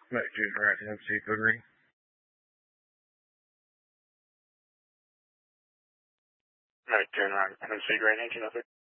Mac June right, MC code ring. Mac June right, MC green engine, I think.